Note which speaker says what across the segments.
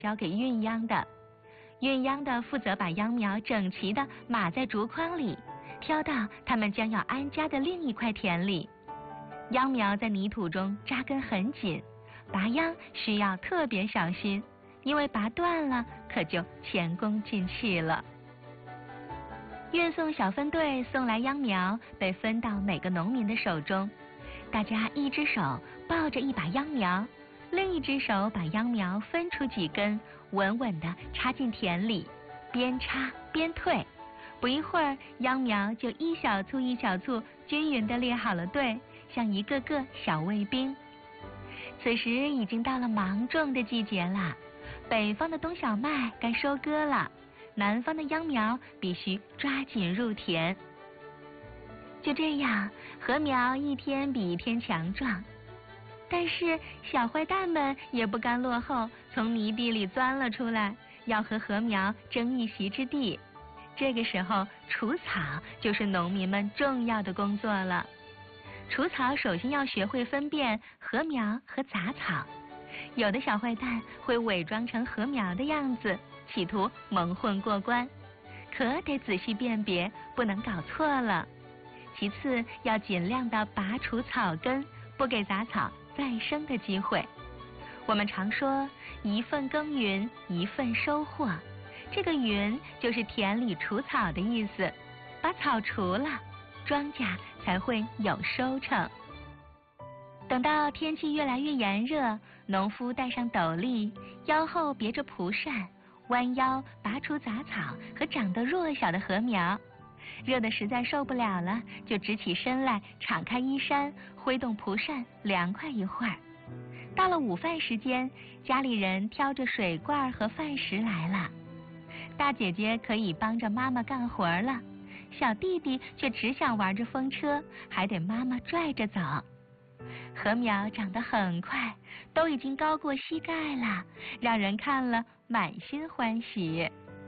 Speaker 1: 交给运秧的，运秧的负责把秧苗整齐地码在竹筐里，挑到他们将要安家的另一块田里。秧苗在泥土中扎根很紧，拔秧需要特别小心，因为拔断了可就前功尽弃了。运送小分队送来秧苗被分到每个农民的手中，大家一只手抱着一把秧苗，另一只手把秧苗分出几根，稳稳地插进田里，边插边退。不一会儿，秧苗就一小簇一小簇均匀地列好了队，像一个个小卫兵。此时已经到了芒种的季节了，北方的冬小麦该收割了，南方的秧苗必须抓紧入田。就这样，禾苗一天比一天强壮。但是小坏蛋们也不甘落后，从泥地里钻了出来，要和禾苗争一席之地。这个时候，除草就是农民们重要的工作了。除草首先要学会分辨禾苗和杂草，有的小坏蛋会伪装成禾苗的样子，企图蒙混过关，可得仔细辨别，不能搞错了。其次，要尽量的拔除草根，不给杂草再生的机会。我们常说一份耕耘一份收获，这个耘就是田里除草的意思，把草除了，庄稼才会有收成。等到天气越来越炎热，农夫戴上斗笠，腰后别着蒲扇，弯腰拔除杂草和长得弱小的禾苗。热得实在受不了了，就直起身来，敞开衣衫，挥动蒲扇，凉快一会儿。到了午饭时间，家里人挑着水罐和饭食来了。大姐姐可以帮着妈妈干活了，小弟弟却只想玩着风车，还得妈妈拽着走。禾苗长得很快，都已经高过膝盖了，让人看了满心欢喜。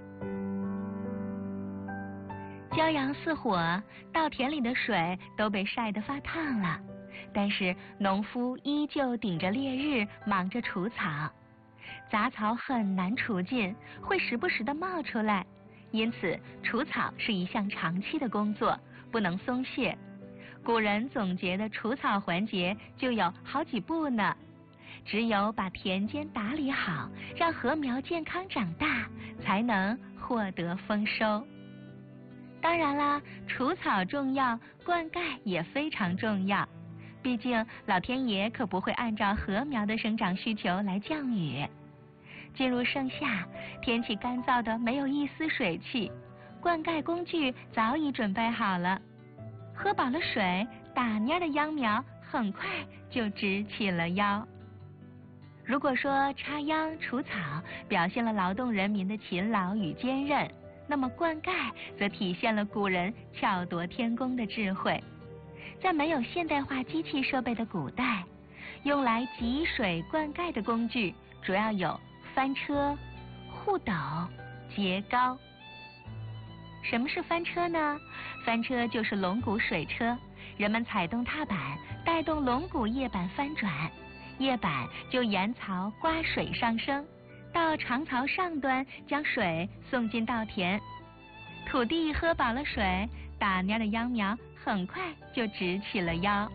Speaker 1: 骄阳似火，稻田里的水都被晒得发烫了，但是农夫依旧顶着烈日忙着除草。杂草很难除尽，会时不时地冒出来，因此除草是一项长期的工作，不能松懈。古人总结的除草环节就有好几步呢，只有把田间打理好，让禾苗健康长大，才能获得丰收。当然啦，除草重要，灌溉也非常重要。毕竟老天爷可不会按照禾苗的生长需求来降雨。进入盛夏，天气干燥的没有一丝水汽，灌溉工具早已准备好了。喝饱了水，打蔫的秧苗很快就直起了腰。如果说插秧除草表现了劳动人民的勤劳与坚韧，那么灌溉则体现了古人巧夺天工的智慧。在没有现代化机器设备的古代，用来集水灌溉的工具主要有翻车、护斗、秸皋。什么是翻车呢？翻车就是龙骨水车，人们踩动踏板，带动龙骨叶板翻转，叶板就沿槽刮水上升，到长槽上端将水送进稻田。土地喝饱了水，打蔫的秧苗很快就直起了腰。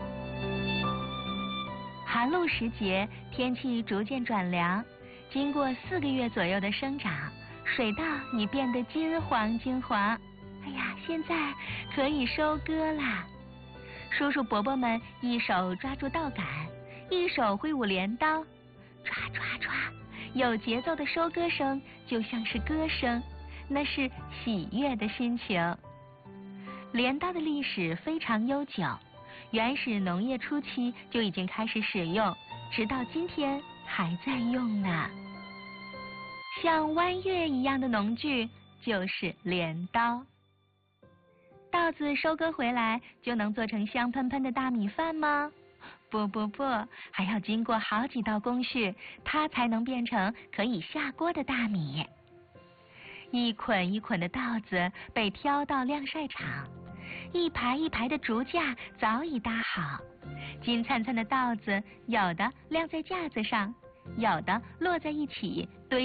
Speaker 1: 寒露时节，天气逐渐转凉，经过4个月左右的生长，水稻已变得金黄金黄。哎呀，现在可以收割啦！叔叔伯伯们一手抓住稻杆，一手挥舞镰刀，唰唰唰，有节奏的收割声就像是歌声，那是喜悦的心情。镰刀的历史非常悠久，原始农业初期就已经开始使用，直到今天还在用呢。像弯月一样的农具就是镰刀。稻子收割回来就能做成香喷喷的大米饭吗？不，还要经过好几道工序，它才能变成可以下锅的大米。一捆一捆的稻子被挑到晾晒场，一排一排的竹架早已搭好，金灿灿的稻子有的晾在架子上， 有的摞在一起堆